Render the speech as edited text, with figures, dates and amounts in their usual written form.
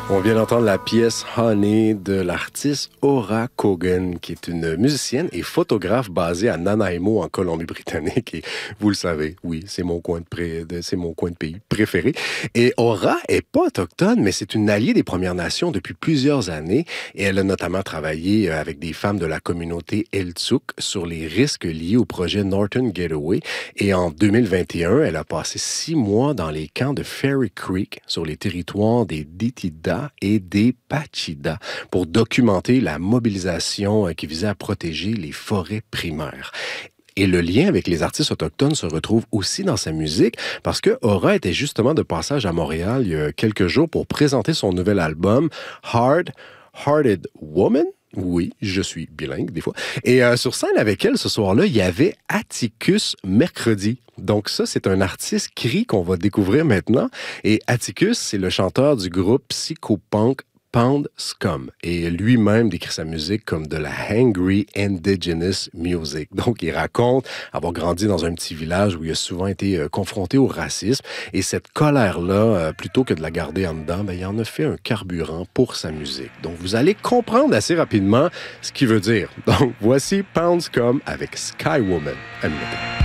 On vient d'entendre la pièce Honey de l'artiste Aura Cogan, qui est une musicienne et photographe basée à Nanaimo, en Colombie-Britannique. Et vous le savez, oui, c'est mon coin de pays préféré. Et Aura est pas autochtone, mais c'est une alliée des Premières Nations depuis plusieurs années. Et elle a notamment travaillé avec des femmes de la communauté Eltsuk sur les risques liés au projet Northern Gateway. Et en 2021, elle a passé 6 mois dans les camps de Fairy Creek, sur les territoires des Ditida et des Pachida, pour documenter la mobilisation qui visait à protéger les forêts primaires. Et le lien avec les artistes autochtones se retrouve aussi dans sa musique, parce que Aura était justement de passage à Montréal il y a quelques jours pour présenter son nouvel album Hard Hearted Woman. Oui, je suis bilingue des fois. Et sur scène avec elle ce soir-là, il y avait Atticus Mercredi. Donc ça, c'est un artiste cri qu'on va découvrir maintenant. Et Atticus, c'est le chanteur du groupe psychopunk Pound Scum. Et lui-même décrit sa musique comme de la hangry indigenous music. Donc, il raconte avoir grandi dans un petit village où il a souvent été confronté au racisme. Et cette colère-là, plutôt que de la garder en dedans, il en a fait un carburant pour sa musique. Donc, vous allez comprendre assez rapidement ce qu'il veut dire. Donc, voici Pound Scum avec Sky Woman. À minuter.